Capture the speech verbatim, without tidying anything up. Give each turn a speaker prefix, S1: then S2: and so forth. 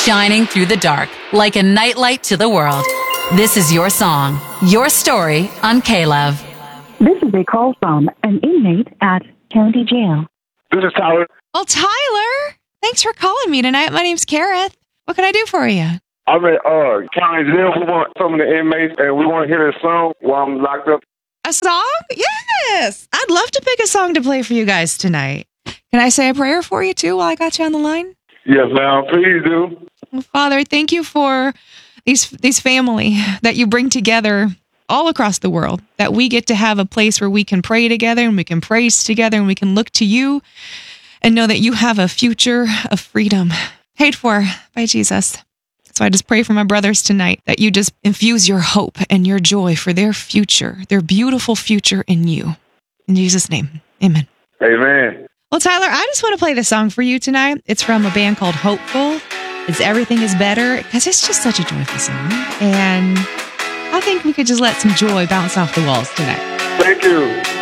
S1: shining through the dark like a nightlight to the world. This is your song, your story on K-Love.
S2: This is a call from an inmate at county jail.
S3: This is Tyler.
S4: Well, Tyler, thanks for calling me tonight. My name's Kareth. What can I do for you?
S3: I'm at uh, county jail. We want some of the inmates, and we want to hear this song while I'm locked up.
S4: A song? Yes. I'd love to pick a song to play for you guys tonight. Can I say a prayer for you, too, while I got you on the line?
S3: Yes, ma'am. Please do.
S4: Well, Father, thank you for these these family that you bring together all across the world, that we get to have a place where we can pray together and we can praise together and we can look to you and know that you have a future of freedom paid for by Jesus. So I just pray for my brothers tonight that you just infuse your hope and your joy for their future, their beautiful future in you. In Jesus' name, amen.
S3: Amen.
S4: Well, Tyler, I just want to play this song for you tonight. It's from a band called Hopeful. It's Everything is Better, because it's just such a joyful song. And I think we could just let some joy bounce off the walls tonight.
S3: Thank you.